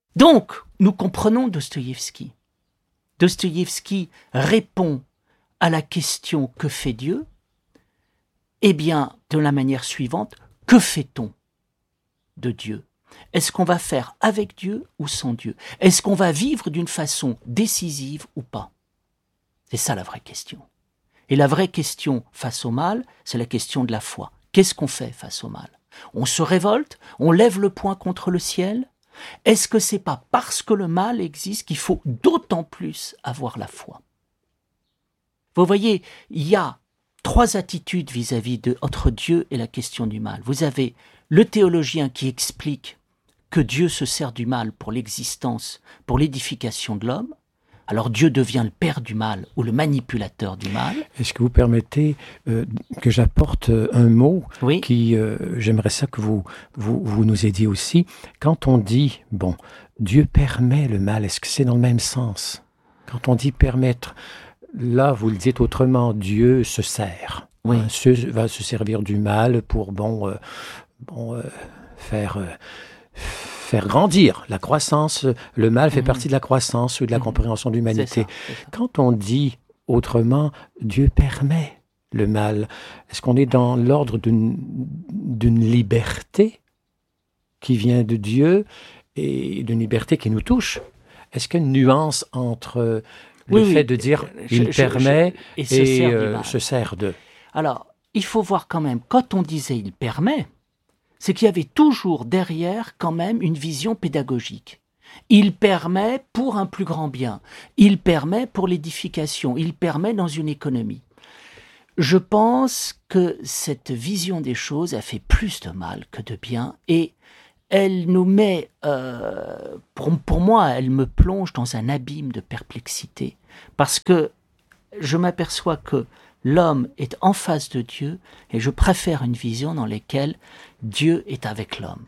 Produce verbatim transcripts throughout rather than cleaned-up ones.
Donc, nous comprenons Dostoïevski. Dostoïevski répond à la question « Que fait Dieu ?» Eh bien, de la manière suivante, que fait-on de Dieu ? Est-ce qu'on va faire avec Dieu ou sans Dieu ? Est-ce qu'on va vivre d'une façon décisive ou pas ? C'est ça la vraie question. Et la vraie question face au mal, c'est la question de la foi. Qu'est-ce qu'on fait face au mal ? On se révolte ? On lève le poing contre le ciel ? Est-ce que c'est pas parce que le mal existe qu'il faut d'autant plus avoir la foi ? Vous voyez, il y a trois attitudes vis-à-vis de entre Dieu et la question du mal. Vous avez le théologien qui explique que Dieu se sert du mal pour l'existence, pour l'édification de l'homme. Alors Dieu devient le père du mal ou le manipulateur du mal. Est-ce que vous permettez euh, que j'apporte euh, un mot oui. qui, euh, j'aimerais ça que vous, vous, vous nous aidiez aussi. Quand on dit, bon, Dieu permet le mal, est-ce que c'est dans le même sens ? Quand on dit permettre, là, vous le dites autrement, Dieu se sert. Oui. Hein, se, va se servir du mal pour, bon, euh, bon euh, faire... Euh, faire grandir la croissance. Le mal fait mmh. partie de la croissance ou de la mmh. compréhension de l'humanité. C'est ça, c'est ça. Quand on dit autrement, Dieu permet le mal, est-ce qu'on est dans l'ordre d'une, d'une liberté qui vient de Dieu et d'une liberté qui nous touche ? Est-ce qu'il y a une nuance entre le oui, fait oui. de dire « il je, permet » je, je, et, et se, sert euh, se sert de ? Alors, il faut voir quand même, quand on disait « il permet », c'est qu'il y avait toujours derrière quand même une vision pédagogique. Il permet pour un plus grand bien, il permet pour l'édification, il permet dans une économie. Je pense que cette vision des choses a fait plus de mal que de bien et elle nous met, euh, pour, pour moi, elle me plonge dans un abîme de perplexité parce que je m'aperçois que l'homme est en face de Dieu et je préfère une vision dans laquelle Dieu est avec l'homme.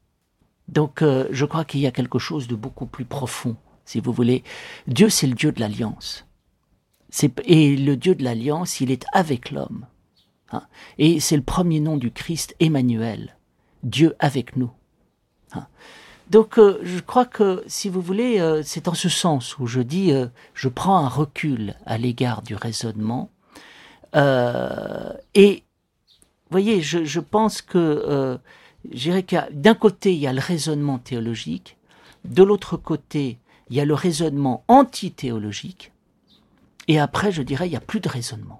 Donc euh, je crois qu'il y a quelque chose de beaucoup plus profond, si vous voulez. Dieu, c'est le Dieu de l'alliance. C'est, et le Dieu de l'alliance, il est avec l'homme. Hein. Et c'est le premier nom du Christ, Emmanuel, Dieu avec nous. Hein. Donc euh, je crois que, si vous voulez, euh, c'est en ce sens où je dis, euh, je prends un recul à l'égard du raisonnement. Euh, et vous voyez, je, je pense que euh, je dirais qu'il y a, d'un côté, il y a le raisonnement théologique, de l'autre côté, il y a le raisonnement antithéologique, et après, je dirais, il n'y a plus de raisonnement.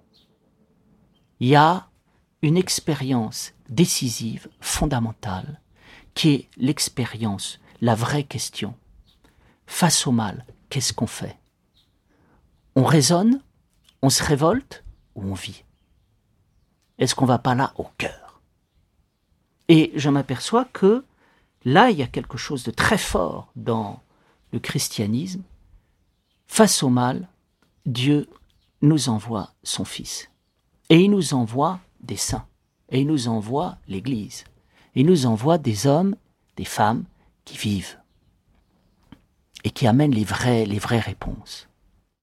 Il y a une expérience décisive, fondamentale, qui est l'expérience, la vraie question. Face au mal, qu'est-ce qu'on fait ? On raisonne, on se révolte, ou on vit ? Est-ce qu'on ne va pas là au cœur ? Et je m'aperçois que là, il y a quelque chose de très fort dans le christianisme. Face au mal, Dieu nous envoie son Fils. Et il nous envoie des saints. Et il nous envoie l'Église. Il nous envoie des hommes, des femmes qui vivent. Et qui amènent les vraies, les vraies réponses.